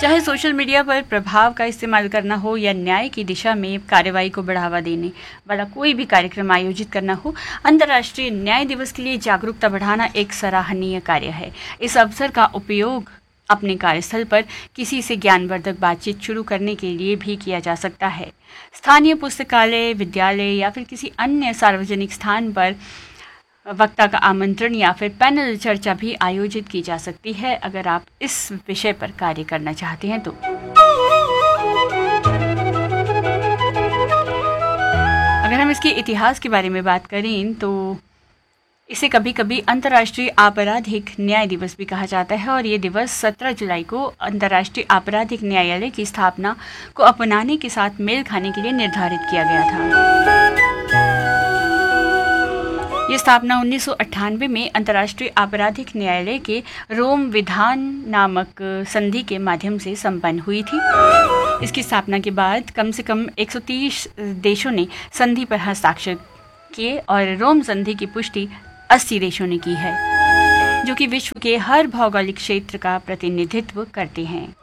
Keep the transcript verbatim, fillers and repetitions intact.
चाहे social media पर प्रभाव का इस्तेमाल करना हो या न्याय की दिशा में कार्रवाई को बढ़ावा देने वाला कोई भी कार्यक्रम आयोजित करना हो, अंतर्राष्ट्रीय न्याय दिवस के लिए जागरूकता बढ़ाना एक सराहनीय कार्य है। इस अवसर का उपयोग अपने कार्यस्थल पर किसी से ज्ञानवर्धक बातचीत शुरू करने के लिए भी किया जा सकता है। स्थानीय पुस्तकालय, विद्यालय या फिर किसी अन्य सार्वजनिक स्थान पर वक्ता का आमंत्रण या फिर पैनल चर्चा भी आयोजित की जा सकती है, अगर आप इस विषय पर कार्य करना चाहते हैं तो। अगर हम इसके इतिहास के बारे में बात करें तो इसे कभी कभी अंतर्राष्ट्रीय आपराधिक न्याय दिवस भी कहा जाता है और ये दिवस सत्रह जुलाई को अंतर्राष्ट्रीय आपराधिक न्यायालय की स्थापना को अपनाने के साथ मेल खाने के लिए निर्धारित किया गया था। ये स्थापना उन्नीस सौ अट्ठानवे में अंतर्राष्ट्रीय आपराधिक न्यायालय के रोम विधान नामक संधि के माध्यम से संपन्न हुई थी। इसकी स्थापना के बाद कम से कम एक सौ तीस देशों ने संधि पर हस्ताक्षर किए और रोम संधि की पुष्टि अस्सी देशों ने की है, जो कि विश्व के हर भौगोलिक क्षेत्र का प्रतिनिधित्व करते हैं।